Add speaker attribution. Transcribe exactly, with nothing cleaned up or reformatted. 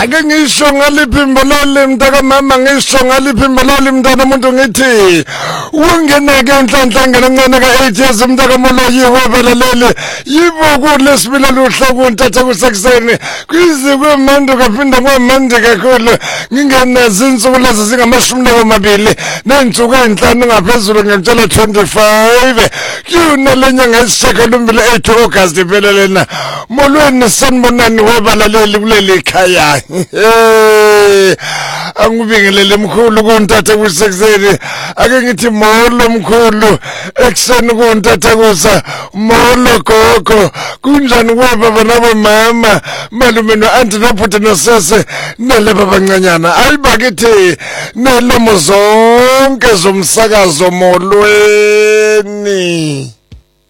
Speaker 1: ake ngisho ngaliphimbo loli mntaka mama ngisho ngaliphimbo loli mntana umuntu ngithi ungena ke enhlanhla ngene ncane ka eight years mntaka moloyi webalalele yibuku lesibili luhlobo ntatha kusekuseni kwizi kwemando kaphinda kwemande kakhulu ngingena zinsuku lezi zingamashumi amabili nensuku enhlanu ngaphezulu ngitshela twenty-five yuna lenyanga esishakalombili eight August iphelelena molweni sanibonani webalaleli kuleli khaya angubingelele mkhulu kuntatha kusekuseni ake ngithi molo mkhulu ekseni kuntatha kusa molo gogo kunjani kwebaba nabo mama malume no auntie nobhuti nosese nele babancanyana ayibakithi nelomo zonke zomsakazo molweni